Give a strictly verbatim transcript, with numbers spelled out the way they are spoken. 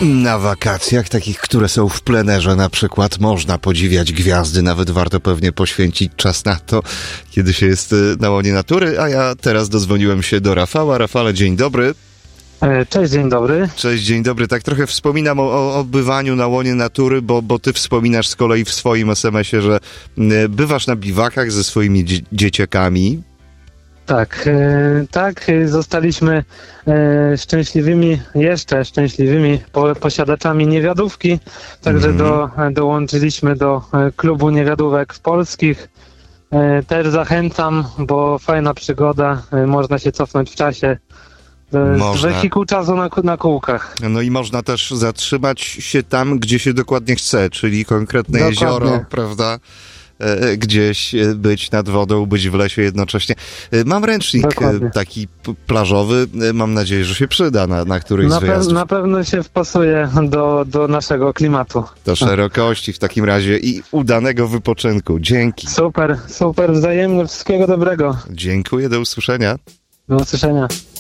Na wakacjach, takich, które są w plenerze na przykład, można podziwiać gwiazdy, nawet warto pewnie poświęcić czas na to, kiedy się jest na łonie natury, a ja teraz dozwoniłem się do Rafała. Rafale, dzień dobry. Cześć, dzień dobry. Cześć, dzień dobry. Tak trochę wspominam o, o odbywaniu na łonie natury, bo, bo ty wspominasz z kolei w swoim es em esie, że bywasz na biwakach ze swoimi dzie- dzieciakami. Tak, e, tak, zostaliśmy e, szczęśliwymi, jeszcze szczęśliwymi po, posiadaczami niewiadówki, także mm. do, dołączyliśmy do klubu niewiadówek polskich. E, też zachęcam, bo fajna przygoda, e, można się cofnąć w czasie. Z wehikuł czasu na, na kółkach. No i można też zatrzymać się tam, gdzie się dokładnie chce, czyli konkretne Dokładnie. jezioro, prawda? E, gdzieś być nad wodą, być w lesie jednocześnie. E, mam ręcznik Dokładnie. taki p- plażowy, e, mam nadzieję, że się przyda na, na któryś na z wyjazdów. Pe- na pewno się wpasuje do, do naszego klimatu. Do szerokości w takim razie i udanego wypoczynku. Dzięki. Super, super, wzajemnie, wszystkiego dobrego. Dziękuję, do usłyszenia. Do usłyszenia.